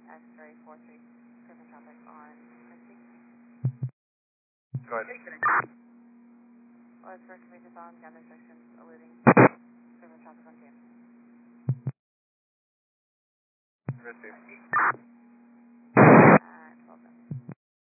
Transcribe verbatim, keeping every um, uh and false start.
X-ray four three, surface traffic on Christie. Go ahead. Was first images on gather sections eluding surface traffic on James. Christie.